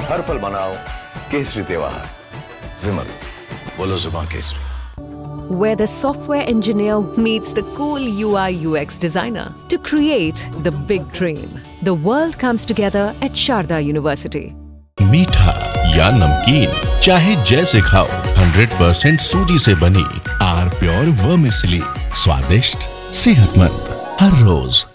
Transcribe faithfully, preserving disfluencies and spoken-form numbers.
हर पल मनाओ केसरी त्योहार। विमल, बोलो जुबान Kesari. Where the software engineer meets the cool U I U X designer to create the big dream. The world comes together at Sharda University. मीठा या नमकीन, चाहे जैसे खाओ, हंड्रेड परसेंट सूजी से बनी आर प्योर वर्मिसेली, स्वादिष्ट, सेहतमंद हर रोज।